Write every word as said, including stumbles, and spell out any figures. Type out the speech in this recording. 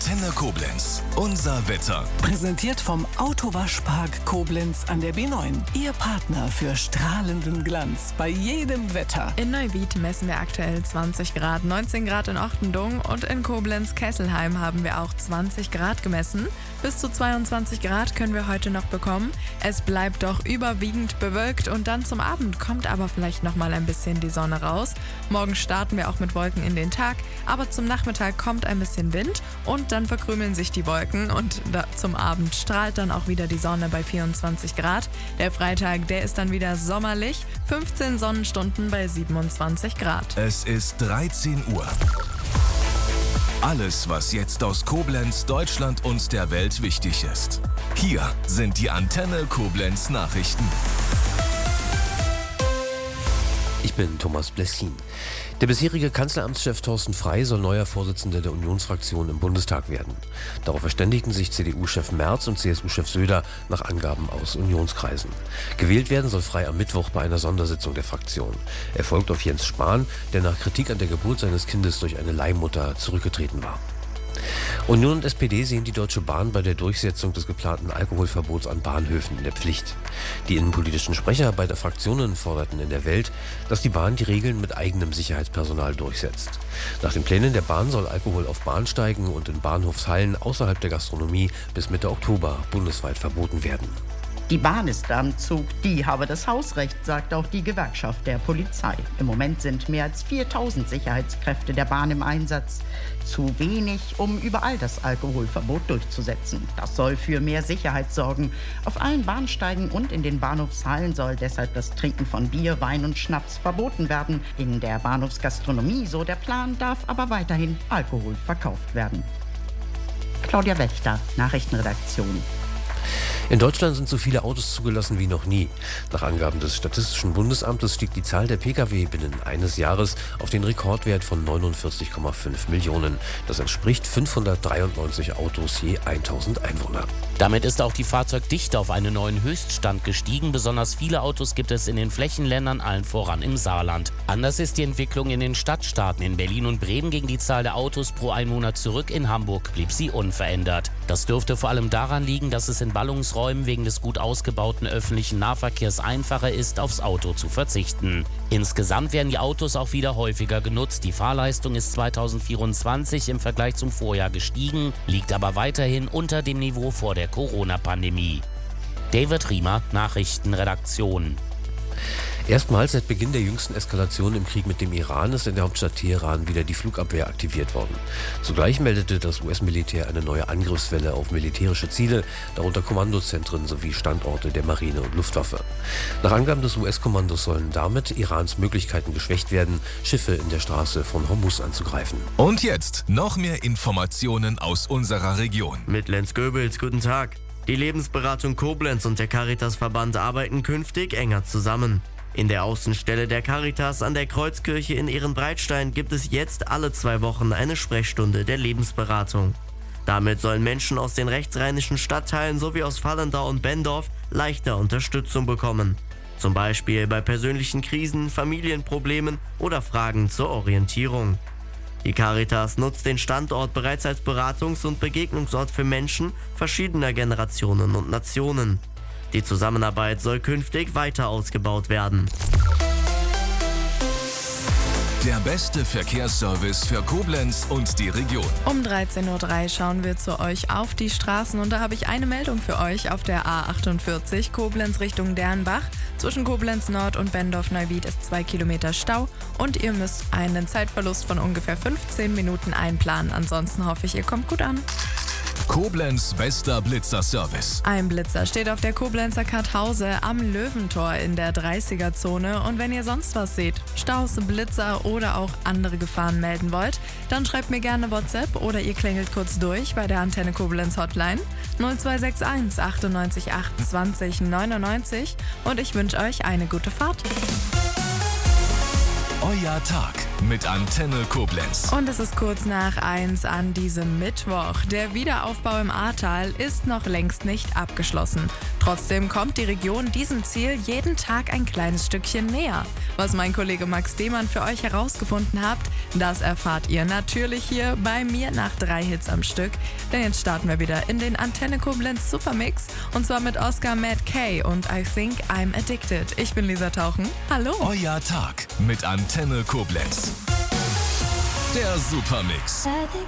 Antenne Koblenz. Unser Wetter. Präsentiert vom Autowaschpark Koblenz an der B neun. Ihr Partner für strahlenden Glanz bei jedem Wetter. In Neuwied messen wir aktuell zwanzig Grad, neunzehn Grad in Ochtendung und in Koblenz-Kesselheim haben wir auch zwanzig Grad gemessen. Bis zu zweiundzwanzig Grad können wir heute noch bekommen. Es bleibt doch überwiegend bewölkt und dann zum Abend kommt aber vielleicht noch mal ein bisschen die Sonne raus. Morgen starten wir auch mit Wolken in den Tag, aber zum Nachmittag kommt ein bisschen Wind und dann verkrümeln sich die Wolken und da, zum Abend strahlt dann auch wieder die Sonne bei vierundzwanzig Grad. Der Freitag, der ist dann wieder sommerlich, fünfzehn Sonnenstunden bei siebenundzwanzig Grad. Es ist dreizehn Uhr. Alles, was jetzt aus Koblenz, Deutschland und der Welt wichtig ist. Hier sind die Antenne Koblenz Nachrichten. Ich bin Thomas Blessin. Der bisherige Kanzleramtschef Thorsten Frey soll neuer Vorsitzender der Unionsfraktion im Bundestag werden. Darauf verständigten sich C D U-Chef Merz und C S U-Chef Söder nach Angaben aus Unionskreisen. Gewählt werden soll Frey am Mittwoch bei einer Sondersitzung der Fraktion. Er folgt auf Jens Spahn, der nach Kritik an der Geburt seines Kindes durch eine Leihmutter zurückgetreten war. Union und S P D sehen die Deutsche Bahn bei der Durchsetzung des geplanten Alkoholverbots an Bahnhöfen in der Pflicht. Die innenpolitischen Sprecher beider Fraktionen forderten in der Welt, dass die Bahn die Regeln mit eigenem Sicherheitspersonal durchsetzt. Nach den Plänen der Bahn soll Alkohol auf Bahnsteigen und in Bahnhofshallen außerhalb der Gastronomie bis Mitte Oktober bundesweit verboten werden. Die Bahn ist am Zug, die habe das Hausrecht, sagt auch die Gewerkschaft der Polizei. Im Moment sind mehr als viertausend Sicherheitskräfte der Bahn im Einsatz. Zu wenig, um überall das Alkoholverbot durchzusetzen. Das soll für mehr Sicherheit sorgen. Auf allen Bahnsteigen und in den Bahnhofshallen soll deshalb das Trinken von Bier, Wein und Schnaps verboten werden. In der Bahnhofsgastronomie, so der Plan, darf aber weiterhin Alkohol verkauft werden. Claudia Wächter, Nachrichtenredaktion. In Deutschland sind so viele Autos zugelassen wie noch nie. Nach Angaben des Statistischen Bundesamtes stieg die Zahl der Pkw binnen eines Jahres auf den Rekordwert von neunundvierzig Komma fünf Millionen. Das entspricht fünfhundertdreiundneunzig Autos je tausend Einwohner. Damit ist auch die Fahrzeugdichte auf einen neuen Höchststand gestiegen. Besonders viele Autos gibt es in den Flächenländern, allen voran im Saarland. Anders ist die Entwicklung in den Stadtstaaten. In Berlin und Bremen ging die Zahl der Autos pro Einwohner zurück. In Hamburg blieb sie unverändert. Das dürfte vor allem daran liegen, dass es in Ballungsräumen wegen des gut ausgebauten öffentlichen Nahverkehrs einfacher ist, aufs Auto zu verzichten. Insgesamt werden die Autos auch wieder häufiger genutzt. Die Fahrleistung ist zweitausendvierundzwanzig im Vergleich zum Vorjahr gestiegen, liegt aber weiterhin unter dem Niveau vor der Corona-Pandemie. David Riemer, Nachrichtenredaktion. Erstmals seit Beginn der jüngsten Eskalation im Krieg mit dem Iran ist in der Hauptstadt Teheran wieder die Flugabwehr aktiviert worden. Zugleich meldete das U S-Militär eine neue Angriffswelle auf militärische Ziele, darunter Kommandozentren sowie Standorte der Marine und Luftwaffe. Nach Angaben des U S-Kommandos sollen damit Irans Möglichkeiten geschwächt werden, Schiffe in der Straße von Hormuz anzugreifen. Und jetzt noch mehr Informationen aus unserer Region. Mit Lenz Goebels, guten Tag. Die Lebensberatung Koblenz und der Caritasverband arbeiten künftig enger zusammen. In der Außenstelle der Caritas an der Kreuzkirche in Ehrenbreitstein gibt es jetzt alle zwei Wochen eine Sprechstunde der Lebensberatung. Damit sollen Menschen aus den rechtsrheinischen Stadtteilen sowie aus Vallendar und Bendorf leichter Unterstützung bekommen. Zum Beispiel bei persönlichen Krisen, Familienproblemen oder Fragen zur Orientierung. Die Caritas nutzt den Standort bereits als Beratungs- und Begegnungsort für Menschen verschiedener Generationen und Nationen. Die Zusammenarbeit soll künftig weiter ausgebaut werden. Der beste Verkehrsservice für Koblenz und die Region. Um dreizehn Uhr drei schauen wir zu euch auf die Straßen und da habe ich eine Meldung für euch auf der A achtundvierzig Koblenz Richtung Dernbach. Zwischen Koblenz Nord und Bendorf-Neuwied ist zwei Kilometer Stau und ihr müsst einen Zeitverlust von ungefähr fünfzehn Minuten einplanen. Ansonsten hoffe ich, ihr kommt gut an. Koblenz bester Blitzerservice. Ein Blitzer steht auf der Koblenzer Karthause am Löwentor in der dreißiger-Zone. Und wenn ihr sonst was seht, Staus, Blitzer oder auch andere Gefahren melden wollt, dann schreibt mir gerne WhatsApp oder ihr klingelt kurz durch bei der Antenne Koblenz Hotline null zwei sechs eins achtundneunzig acht zwanzig neunundneunzig und ich wünsche euch eine gute Fahrt. Euer Tag mit Antenne Koblenz. Und es ist kurz nach eins an diesem Mittwoch. Der Wiederaufbau im Ahrtal ist noch längst nicht abgeschlossen. Trotzdem kommt die Region diesem Ziel jeden Tag ein kleines Stückchen näher. Was mein Kollege Max Demann für euch herausgefunden hat, das erfahrt ihr natürlich hier bei mir nach drei Hits am Stück. Denn jetzt starten wir wieder in den Antenne Koblenz Supermix und zwar mit Oscar Matt Kay und I Think I'm Addicted. Ich bin Lisa Tauchen. Hallo. Euer Tag mit Antenne Koblenz. Der Supermix.